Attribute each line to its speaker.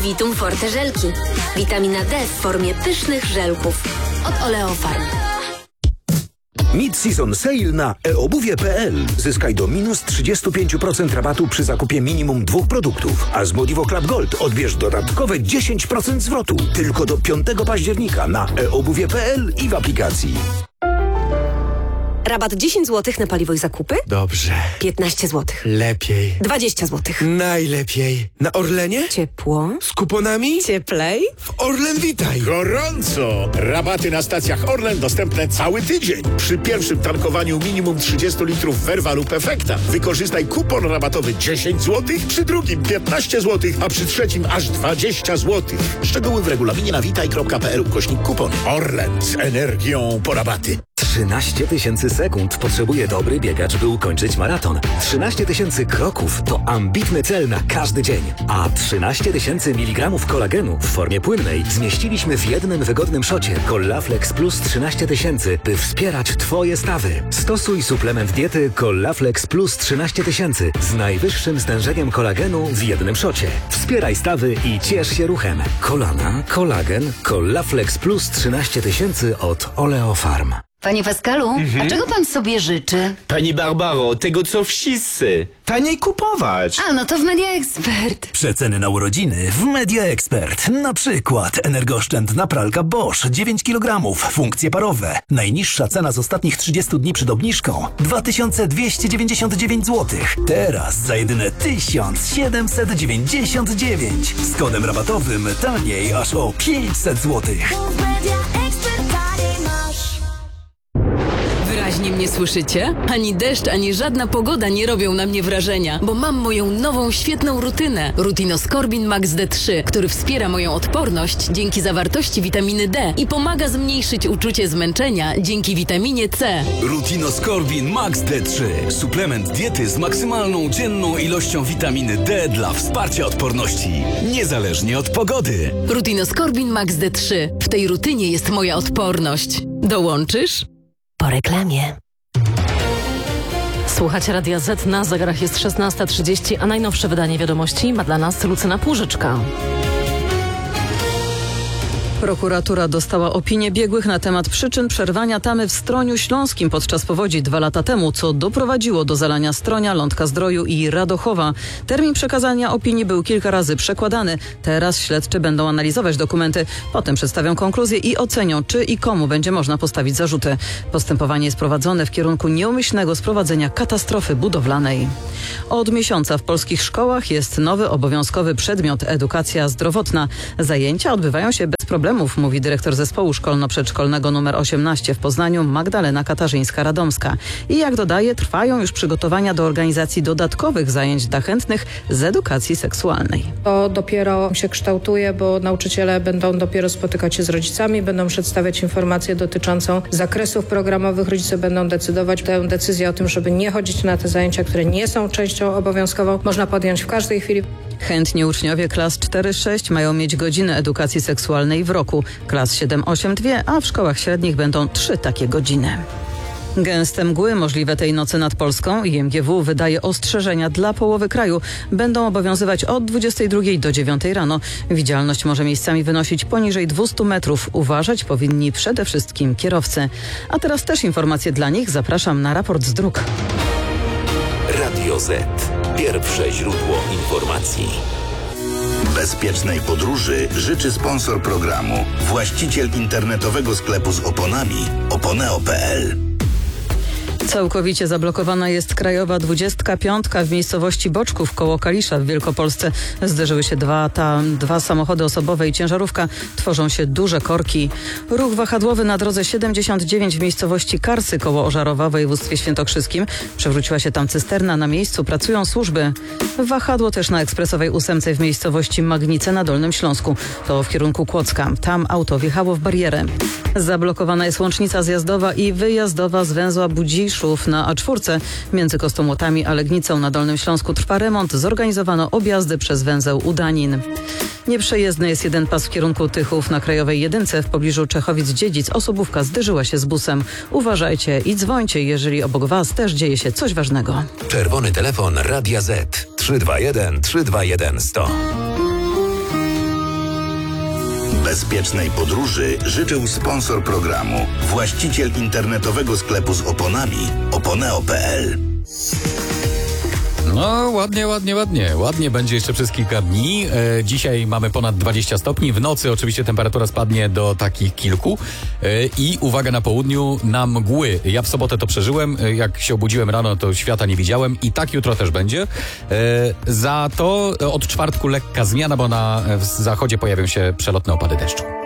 Speaker 1: Vitum Forte żelki. Witamina D w formie pysznych żelków. Od Oleofarm.
Speaker 2: Mid-season sale na eobuwie.pl. Zyskaj do minus 35% rabatu przy zakupie minimum 2 produktów. A z Modivo Club Gold odbierz dodatkowe 10% zwrotu. Tylko do 5 października na eobuwie.pl i w aplikacji.
Speaker 1: Rabat 10 zł na paliwo i zakupy?
Speaker 3: Dobrze.
Speaker 1: 15 zł.
Speaker 3: Lepiej.
Speaker 1: 20 zł.
Speaker 3: Najlepiej. Na Orlenie?
Speaker 1: Ciepło.
Speaker 3: Z kuponami?
Speaker 1: Cieplej.
Speaker 3: W Orlen Witaj.
Speaker 4: Gorąco! Rabaty na stacjach Orlen dostępne cały tydzień. Przy pierwszym tankowaniu minimum 30 litrów Verva lub Efekta wykorzystaj kupon rabatowy 10 zł, przy drugim 15 zł, a przy trzecim aż 20 zł. Szczegóły w regulaminie na witaj.pl/kupon. Orlen z energią po rabaty.
Speaker 5: 13 000 sekund potrzebuje dobry biegacz, by ukończyć maraton. 13 000 kroków to ambitny cel na każdy dzień. A 13 000 mg kolagenu w formie płynnej zmieściliśmy w jednym wygodnym szocie Collaflex Plus 13 000, by wspierać Twoje stawy. Stosuj suplement diety Collaflex Plus 13 000 z najwyższym stężeniem kolagenu w jednym szocie. Wspieraj stawy i ciesz się ruchem. Kolana, kolagen, Collaflex Plus 13 000 od Oleofarm.
Speaker 6: Panie Pascalu, a czego pan sobie życzy?
Speaker 7: Pani Barbaro, tego co wszyscy. Taniej kupować.
Speaker 6: A, no to w Media Expert.
Speaker 8: Przeceny na urodziny w Media Expert. Na przykład energooszczędna pralka Bosch 9 kg, funkcje parowe. Najniższa cena z ostatnich 30 dni przed obniżką 2299 zł. Teraz za jedyne 1799. Z kodem rabatowym taniej aż o 500 zł.
Speaker 9: Wyraźnie mnie słyszycie? Ani deszcz, ani żadna pogoda nie robią na mnie wrażenia, bo mam moją nową, świetną rutynę. Rutinoskorbin Max D3, który wspiera moją odporność dzięki zawartości witaminy D i pomaga zmniejszyć uczucie zmęczenia dzięki witaminie C.
Speaker 8: Rutinoskorbin Max D3. Suplement diety z maksymalną dzienną ilością witaminy D dla wsparcia odporności. Niezależnie od pogody.
Speaker 9: Rutinoskorbin Max D3. W tej rutynie jest moja odporność. Dołączysz? Po reklamie.
Speaker 10: Słuchacie Radia Z, na zegarach jest 16:30, a najnowsze wydanie wiadomości ma dla nas Lucyna Płużyczka.
Speaker 11: Prokuratura dostała opinię biegłych na temat przyczyn przerwania tamy w Stroniu Śląskim podczas powodzi 2 lata temu, co doprowadziło do zalania Stronia, Lądka-Zdroju i Radochowa. Termin przekazania opinii był kilka razy przekładany. Teraz śledczy będą analizować dokumenty, potem przedstawią konkluzje i ocenią, czy i komu będzie można postawić zarzuty. Postępowanie jest prowadzone w kierunku nieumyślnego sprowadzenia katastrofy budowlanej. Od miesiąca w polskich szkołach jest nowy obowiązkowy przedmiot edukacja zdrowotna. Zajęcia odbywają się bez problemów, mówi dyrektor zespołu szkolno-przedszkolnego nr 18 w Poznaniu Magdalena Katarzyńska-Radomska. I jak dodaje, trwają już przygotowania do organizacji dodatkowych zajęć dla chętnych z edukacji seksualnej.
Speaker 12: To dopiero się kształtuje, bo nauczyciele będą dopiero spotykać się z rodzicami, będą przedstawiać informację dotyczącą zakresów programowych. Rodzice będą decydować. Tę decyzję o tym, żeby nie chodzić na te zajęcia, które nie są częścią obowiązkową, można podjąć w każdej chwili.
Speaker 11: Chętni uczniowie klas 4-6 mają mieć godziny edukacji seksualnej w roku. Klas 7-8 2, a w szkołach średnich będą 3 takie godziny. Gęste mgły możliwe tej nocy nad Polską. IMGW wydaje ostrzeżenia dla połowy kraju. Będą obowiązywać od 22 do 9 rano. Widzialność może miejscami wynosić poniżej 200 metrów. Uważać powinni przede wszystkim kierowcy. A teraz też informacje dla nich. Zapraszam na raport z dróg.
Speaker 13: Radio Z. Pierwsze źródło informacji. Bezpiecznej podróży życzy sponsor programu, właściciel internetowego sklepu z oponami oponeo.pl.
Speaker 11: Całkowicie zablokowana jest krajowa 25 w miejscowości Boczków koło Kalisza w Wielkopolsce. Zderzyły się dwa samochody osobowe i ciężarówka. Tworzą się duże korki. Ruch wahadłowy na drodze 79 w miejscowości Karsy koło Ożarowa w województwie świętokrzyskim. Przewróciła się tam cysterna. Na miejscu pracują służby. Wahadło też na ekspresowej 8 w miejscowości Magnice na Dolnym Śląsku. To w kierunku Kłodzka. Tam auto wjechało w barierę. Zablokowana jest łącznica zjazdowa i wyjazdowa z węzła Budziszów na A4. Między Kostomłotami a Legnicą na Dolnym Śląsku trwa remont. Zorganizowano objazdy przez węzeł Udanin. Nieprzejezdny jest jeden pas w kierunku Tychów na Krajowej 1 w pobliżu Czechowic-Dziedzic. Osobówka zderzyła się z busem. Uważajcie i dzwońcie, jeżeli obok was też dzieje się coś ważnego.
Speaker 13: Czerwony telefon Radia Z 321 321 100. Bezpiecznej podróży życzył sponsor programu, właściciel internetowego sklepu z oponami oponeo.pl.
Speaker 14: No, ładnie będzie jeszcze przez kilka dni. Dzisiaj mamy ponad 20 stopni. W nocy oczywiście temperatura spadnie do takich kilku. I uwaga, na południu na mgły. Ja w sobotę to przeżyłem. Jak się obudziłem rano, to świata nie widziałem. I tak jutro też będzie. Za to od czwartku lekka zmiana, bo na zachodzie pojawią się przelotne opady deszczu.